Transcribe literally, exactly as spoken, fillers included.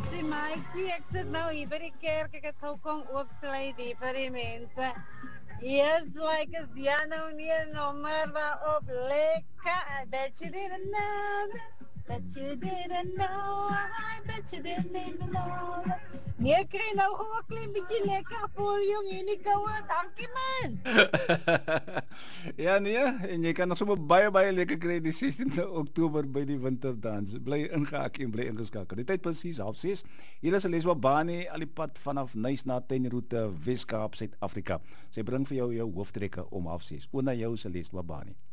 Die maatjie, ek sit nou hier by die kerk, ek het gou kom oopsluit hier vir die mense. Yes, like is die nou nie 'n nommer waarop lekker, I bet you didn't know that. Bet you didn't know, I bet you didn't even know that. Nee, ek kry nou gewoon 'n klein bietjie lekker vol jong in die koue, dankie man. Ja nee, en jy kan nog sommer baie baie lekker kry die sestiende Oktober by die winterdans. Bly ingehaak en bly ingeskakel. Die tyd presies half ses. Hier is Leswa Bani al die pad vanaf Nuis na Tenroete, Weskaap, Suid-Afrika. Sy bring vir jou jou hooftrekke om half ses. Oor na jou Leswa Bani.